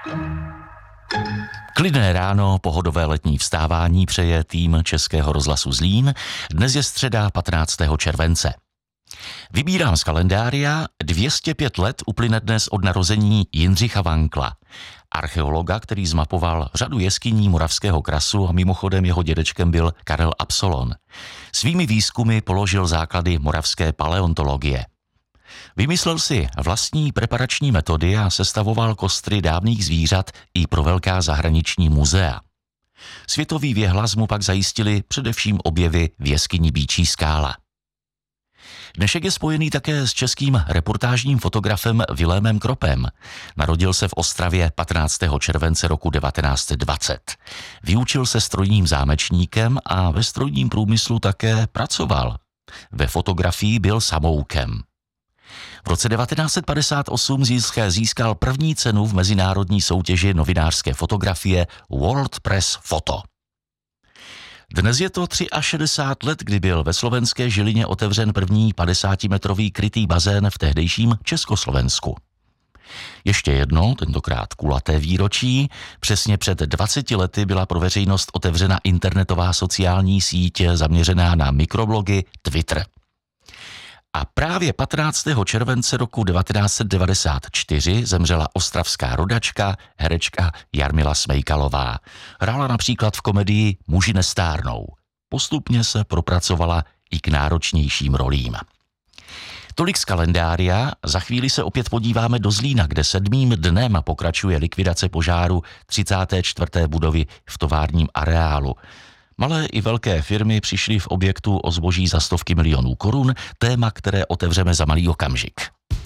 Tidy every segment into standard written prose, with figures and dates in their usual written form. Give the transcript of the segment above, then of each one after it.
Klidné ráno, pohodové letní vstávání přeje tým Českého rozhlasu Zlín. Dnes je středa 15. července. Vybírám z kalendária, 205 let uplyne dnes od narození Jindřicha Vankla, archeologa, který zmapoval řadu jeskyní Moravského krasu a mimochodem jeho dědečkem byl Karel Absolon. Svými výzkumy položil základy moravské paleontologie. Vymyslel si vlastní preparační metody a sestavoval kostry dávných zvířat i pro velká zahraniční muzea. Světový věhlas mu pak zajistili především objevy v jeskyni Býčí skála. Dnešek je spojený také s českým reportážním fotografem Vilémem Kropem. Narodil se v Ostravě 15. července roku 1920. Vyučil se strojním zámečníkem a ve strojním průmyslu také pracoval. Ve fotografii byl samoukem. V roce 1958 získal první cenu v mezinárodní soutěži novinářské fotografie World Press Photo. Dnes je to 63 let, kdy byl ve slovenské Žilině otevřen první 50-metrový krytý bazén v tehdejším Československu. Ještě jedno, tentokrát kulaté výročí, přesně před 20 lety byla pro veřejnost otevřena internetová sociální síť zaměřená na mikroblogy Twitter. A právě 15. července roku 1994 zemřela ostravská rodačka, herečka Jarmila Smejkalová. Hrála například v komedii Muži nestárnou. Postupně se propracovala i k náročnějším rolím. Tolik z kalendária, za chvíli se opět podíváme do Zlína, kde 7. dnem pokračuje likvidace požáru 34. budovy v továrním areálu. Malé i velké firmy přišly v objektu o zboží za stovky milionů korun, téma, které otevřeme za malý okamžik.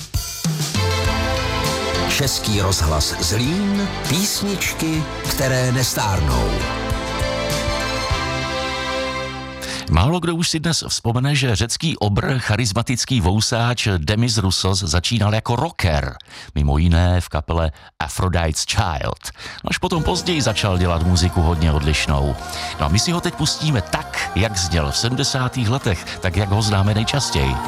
Český rozhlas Zlín, písničky, které nestárnou. Málo kdo už si dnes vzpomene, že řecký obr, charismatický vousáč Demis Roussos začínal jako rocker, mimo jiné v kapele Aphrodite's Child. Až potom později začal dělat muziku hodně odlišnou. No a my si ho teď pustíme tak, jak zněl v 70. letech, tak jak ho známe nejčastěji.